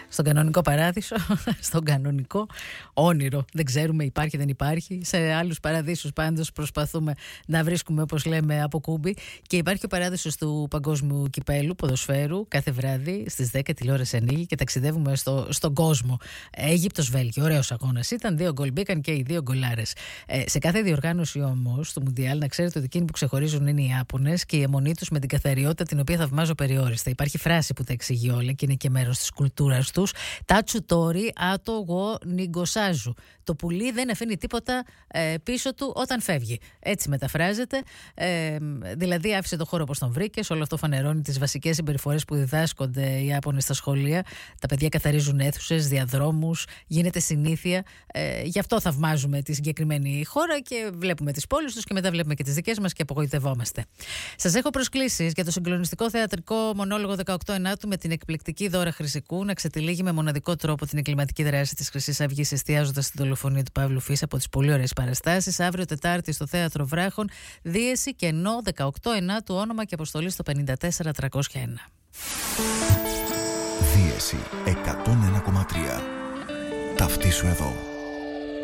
στον κανονικό παράδεισο, στον κανονικό όνειρο. Δεν ξέρουμε, υπάρχει, δεν υπάρχει. Σε άλλους παραδείσους πάντως προσπαθούμε να βρίσκουμε, όπως λέμε, από κούμπι. Και υπάρχει ο παράδεισος του Παγκόσμιου Κυπέλου Ποδοσφαίρου. Κάθε βράδυ στις 10 τηλεόραση ανοίγει και ταξιδεύουμε στον κόσμο. Αίγυπτος-Βέλγιο, ωραίος αγώνας ήταν. 2 γκολ μπήκαν και οι 2 γκολάρες. Σε κάθε διοργάνωση όμως του Μουντιάλ, να ξέρετε ότι εκείνοι που ξεχωρίζουν είναι οι Ιάπωνες και η αιμονή τους με την καθαριότητα, την οποία θαυμάζω περιόριστα. Υπάρχει φράση που τα εξηγεί όλα και είναι και μέρος της κουλτούρας τους. Τάτσου τόρι άτο γο νιγκοσάζου. Το πουλί δεν αφήνει τίποτα πίσω του όταν φεύγει. Έτσι μεταφράζεται. Δηλαδή άφησε το χώρο όπως τον βρήκες. Όλο αυτό φανερώνει τις βασικές συμπεριφορές που διδάσκονται οι Ιάπωνες στα σχολεία. Τα παιδιά καθαρίζουν αίθουσες, διαδρόμους, γίνεται συνήθεια. Γι' αυτό θαυμάζουμε τη συγκεκριμένη χώρα και βλέπουμε τις πόλεις τους και μετά βλέπουμε και τις δικές μας και απογοητευόμαστε. Σας έχω προσκλήσεις για το συγκλονιστικό θεατρικό μονόλογο 18 Ενάτου με την εκπληκτική Δώρα Χρυσικού να ξετυλίγει με μοναδικό τρόπο την εγκληματική δράση της Χρυσής Αυγής, εστιάζοντας στην δολοφονία του Παύλου Φίσα από τις πολύ ωραίες παραστάσεις. Αύριο Τετάρτη στο Θέατρο Βράχων, δίεση κενό 18 Ενάτου, όνομα και αποστολή στο 54301. Δίεση 101,3. Ταυτίσου εδώ.